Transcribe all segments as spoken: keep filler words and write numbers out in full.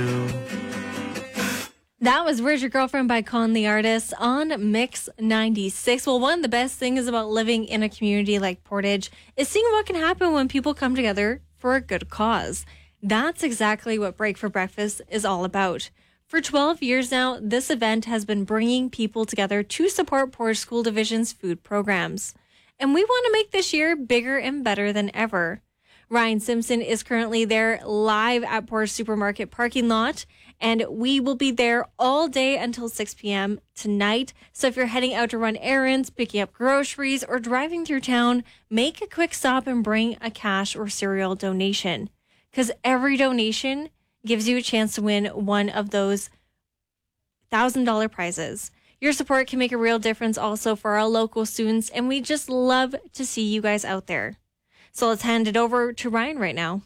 That was Where's Your Girlfriend by Con the Artist on Mix ninety-six. Well, one of the best things about living in a community like Portage is seeing what can happen when people come together for a good cause. That's exactly what Break for Breakfast is all about. For twelve years now, this event has been bringing people together to support Portage School Division's food programs. And we want to make this year bigger and better than ever. Ryan Simpson is currently there live at Portage Supermarket parking lot, and we will be there all day until six p.m. tonight. So if you're heading out to run errands, picking up groceries, or driving through town, make a quick stop and bring a cash or cereal donation, because every donation gives you a chance to win one of those one thousand dollars prizes. Your support can make a real difference also for our local students, and we just love to see you guys out there. So let's hand it over to Ryan right now.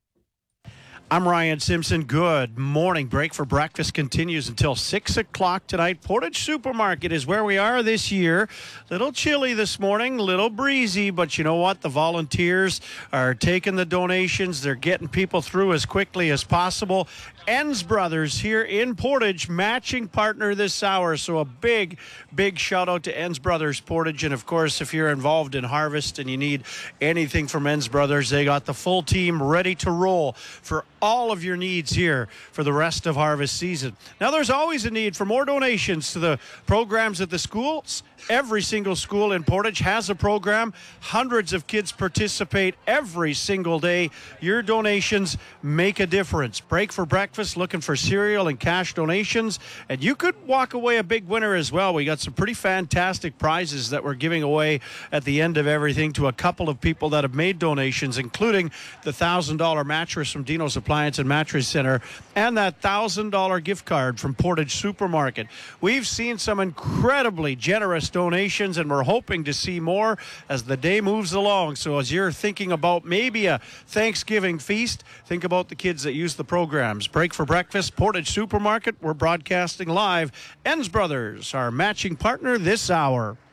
I'm Ryan Simpson. Good morning. Break for Breakfast continues until six o'clock tonight. Portage Supermarket is where we are this year. Little chilly this morning, little breezy, but you know what? The volunteers are taking the donations. They're getting people through as quickly as possible. Enns Brothers here in Portage, matching partner this hour. So a big, big shout out to Enns Brothers Portage. And of course, if you're involved in harvest and you need anything from Enns Brothers, they got the full team ready to roll for all of your needs here for the rest of harvest season. Now, there's always a need for more donations to the programs at the schools. Every single school in Portage has a program. Hundreds of kids participate every single day. Your donations make a difference. Break for Breakfast, looking for cereal and cash donations. And you could walk away a big winner as well. We got some pretty fantastic prizes that we're giving away at the end of everything to a couple of people that have made donations, including the one thousand dollars mattress from Dino's Appliance and Mattress Center and that one thousand dollars gift card from Portage Supermarket. We've seen some incredibly generous donations, and we're hoping to see more as the day moves along. So as you're thinking about maybe a Thanksgiving feast, think about the kids that use the programs. Break for Breakfast, Portage Supermarket. We're broadcasting live. Enns Brothers, our matching partner this hour.